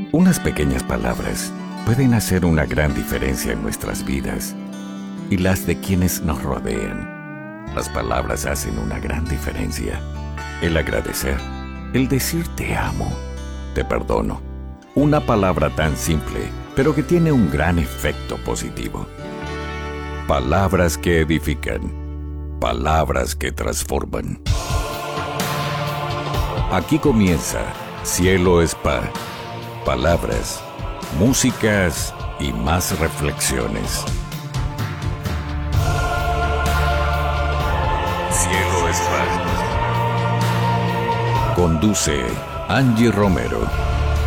Unas pequeñas palabras pueden hacer una gran diferencia en nuestras vidas y las de quienes nos rodean. Las palabras hacen una gran diferencia. El agradecer, el decir te amo, te perdono. Una palabra tan simple, pero que tiene un gran efecto positivo. Palabras que edifican, palabras que transforman. Aquí comienza Cielo Spa. Palabras, músicas y más reflexiones. Cielo Spa. Conduce Angie Romero.